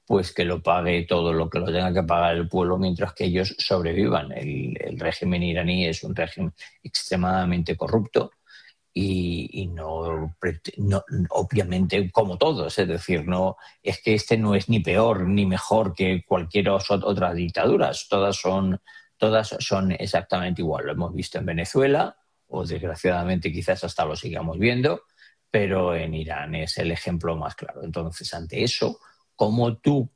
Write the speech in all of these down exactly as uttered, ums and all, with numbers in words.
pues que lo pague todo lo que lo tenga que pagar el pueblo mientras que ellos sobrevivan. El, el régimen iraní es un régimen extremadamente corrupto y, y no, no, obviamente, como todos, es decir, no es que este no es ni peor ni mejor que cualquier otra dictadura, todas son, todas son exactamente igual. Lo hemos visto en Venezuela, o desgraciadamente quizás hasta lo sigamos viendo, pero en Irán es el ejemplo más claro. Entonces, ante eso, ¿cómo tú,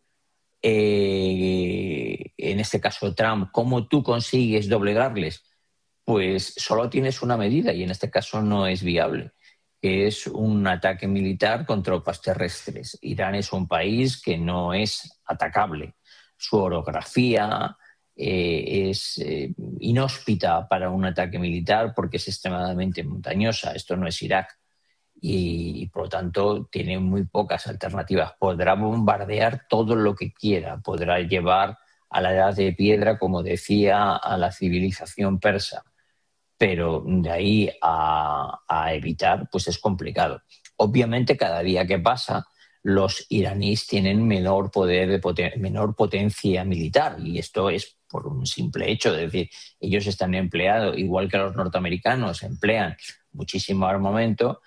eh, en este caso Trump, cómo tú consigues doblegarles? Pues solo tienes una medida y en este caso no es viable, que es un ataque militar con tropas terrestres. Irán es un país que no es atacable. Su orografía eh, es eh, inhóspita para un ataque militar porque es extremadamente montañosa. Esto no es Irak. Y, y por lo tanto tiene muy pocas alternativas. Podrá bombardear todo lo que quiera, podrá llevar a la edad de piedra, como decía, a la civilización persa, pero de ahí a, a evitar pues es complicado. Obviamente cada día que pasa los iraníes tienen menor poder, de poten menor potencia militar y esto es por un simple hecho, es decir, ellos están empleados, igual que los norteamericanos emplean muchísimo armamento,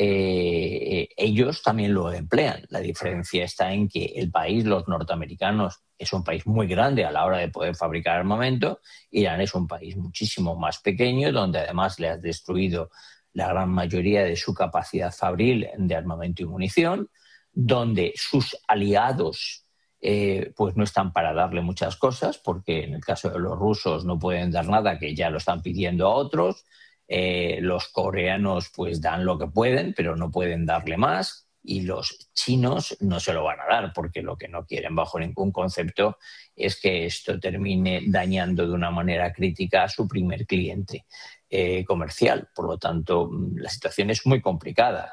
eh, ellos también lo emplean. La diferencia está en que el país, los norteamericanos, es un país muy grande a la hora de poder fabricar armamento. Irán es un país muchísimo más pequeño, donde además le has destruido la gran mayoría de su capacidad fabril de armamento y munición, donde sus aliados eh, pues no están para darle muchas cosas, porque en el caso de los rusos no pueden dar nada, que ya lo están pidiendo a otros. Eh, los coreanos pues dan lo que pueden, pero no pueden darle más, y los chinos no se lo van a dar, porque lo que no quieren bajo ningún concepto es que esto termine dañando de una manera crítica a su primer cliente eh, comercial. Por lo tanto, la situación es muy complicada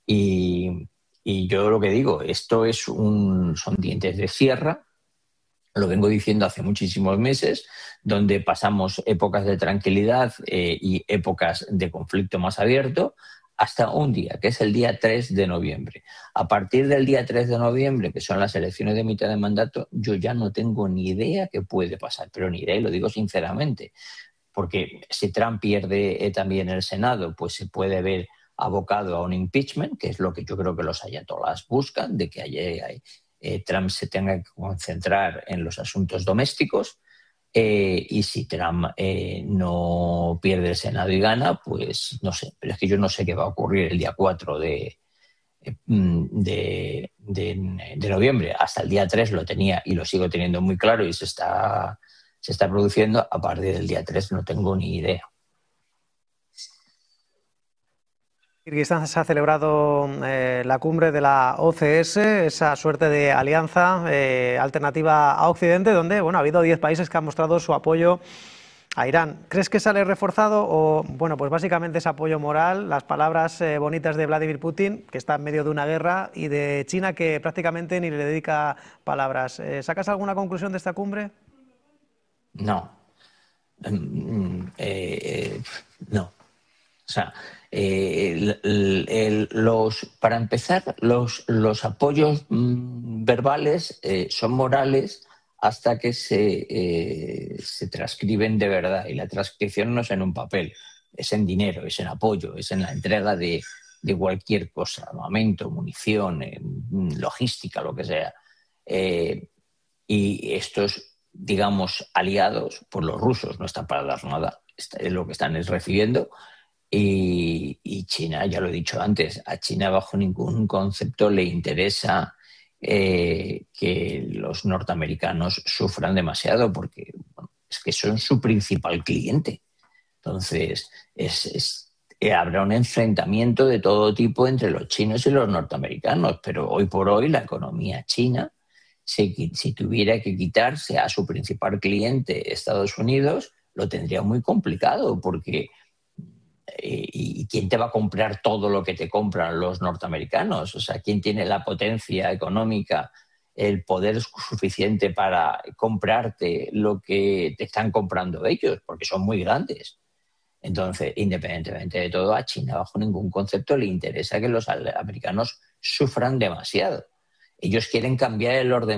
y, y yo lo que digo, esto es un, son dientes de sierra. Lo vengo diciendo hace muchísimos meses, donde pasamos épocas de tranquilidad eh, y épocas de conflicto más abierto, hasta un día, que es el día tres de noviembre. A partir del día tres de noviembre, que son las elecciones de mitad de mandato, yo ya no tengo ni idea qué puede pasar, pero ni idea, y lo digo sinceramente, porque si Trump pierde eh, también el Senado, pues se puede ver abocado a un impeachment, que es lo que yo creo que los ayatolás buscan, de que haya... hay, Eh, Trump se tenga que concentrar en los asuntos domésticos eh, y si Trump eh, no pierde el Senado y gana, pues no sé, pero es que yo no sé qué va a ocurrir el día cuatro de, de, de, de noviembre. Hasta el día tres lo tenía y lo sigo teniendo muy claro y se está, se está produciendo. A partir del día tres no tengo ni idea. Kirguistán se ha celebrado eh, la cumbre de la O C S, esa suerte de alianza eh, alternativa a Occidente, donde bueno, ha habido diez países que han mostrado su apoyo a Irán. ¿Crees que sale reforzado o, bueno, pues básicamente ese apoyo moral, las palabras eh, bonitas de Vladimir Putin, que está en medio de una guerra, y de China, que prácticamente ni le dedica palabras? Eh, ¿Sacas alguna conclusión de esta cumbre? No. Eh, eh, no. O sea, eh, el, el, el, los, para empezar, los, los apoyos mmm, verbales eh, son morales hasta que se, eh, se transcriben de verdad. Y la transcripción no es en un papel, es en dinero, es en apoyo, es en la entrega de, de cualquier cosa, armamento, munición, eh, logística, lo que sea. Eh, y estos, digamos, aliados, pues los rusos no están para dar nada, lo que están es recibiendo. Y, y China, ya lo he dicho antes, a China bajo ningún concepto le interesa eh, que los norteamericanos sufran demasiado, porque bueno, es que son su principal cliente. Entonces, es, es, eh, habrá un enfrentamiento de todo tipo entre los chinos y los norteamericanos, pero hoy por hoy la economía china, si, si tuviera que quitarse a su principal cliente, Estados Unidos, lo tendría muy complicado, porque ¿y quién te va a comprar todo lo que te compran los norteamericanos? O sea, ¿quién tiene la potencia económica, el poder suficiente para comprarte lo que te están comprando ellos? Porque son muy grandes. Entonces, independientemente de todo, a China bajo ningún concepto le interesa que los americanos sufran demasiado. Ellos quieren cambiar el orden